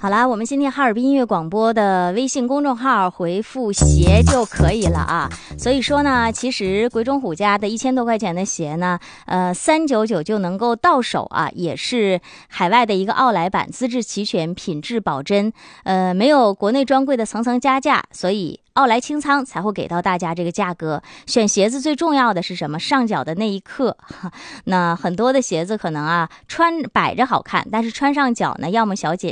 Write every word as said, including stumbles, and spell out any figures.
好啦，我们今天哈尔滨音乐广播的微信公众号回复鞋就可以了啊。所以说呢，其实鬼冢虎家的一千多块钱的鞋呢，呃，三九九就能够到手啊，也是海外的一个奥莱版，资质齐全，品质保真，呃，没有国内专柜的层层加价，所以奥莱清仓才会给到大家这个价格。选鞋子最重要的是什么？上脚的那一刻。那很多的鞋子可能啊穿摆着好看，但是穿上脚呢，要么小姐